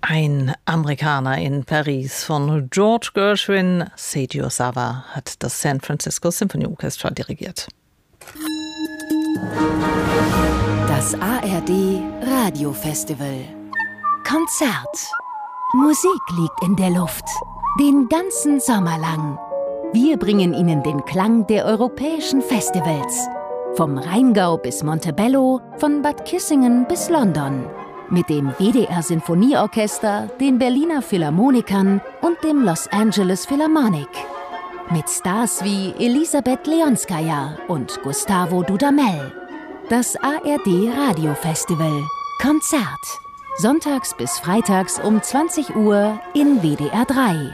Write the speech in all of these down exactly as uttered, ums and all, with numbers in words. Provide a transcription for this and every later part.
Ein Amerikaner in Paris von George Gershwin. Seiji Ozawa hat das San Francisco Symphony Orchestra dirigiert. Das A R D Radiofestival. Konzert. Musik liegt in der Luft. Den ganzen Sommer lang. Wir bringen Ihnen den Klang der europäischen Festivals. Vom Rheingau bis Montebello, von Bad Kissingen bis London. Mit dem W D R-Sinfonieorchester, den Berliner Philharmonikern und dem Los Angeles Philharmonic. Mit Stars wie Elisabeth Leonskaya und Gustavo Dudamel. Das A R D Radiofestival. Konzert. Sonntags bis freitags um zwanzig Uhr in W D R drei.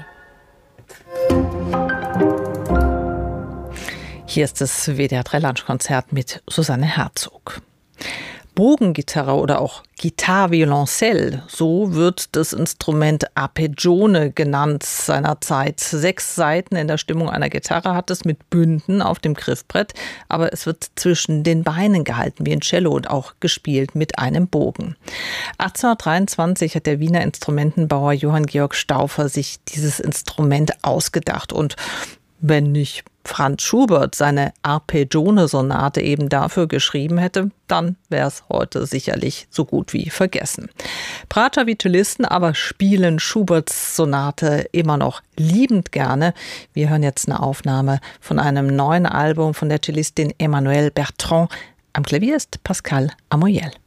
Hier ist das W D R drei Lunchkonzert mit Susanne Herzog. Bogengitarre oder auch Guitar-Violoncelle, so wird das Instrument Arpeggione genannt seinerzeit. Sechs Saiten in der Stimmung einer Gitarre hat es mit Bünden auf dem Griffbrett, aber es wird zwischen den Beinen gehalten wie ein Cello und auch gespielt mit einem Bogen. achtzehnhundertdreiundzwanzig hat der Wiener Instrumentenbauer Johann Georg Stauffer sich dieses Instrument ausgedacht und wenn nicht Franz Schubert seine Arpeggione-Sonate eben dafür geschrieben hätte, dann wäre es heute sicherlich so gut wie vergessen. Prater wie Cellisten aber spielen Schuberts Sonate immer noch liebend gerne. Wir hören jetzt eine Aufnahme von einem neuen Album von der Cellistin Emmanuelle Bertrand. Am Klavier ist Pascal Amoyel.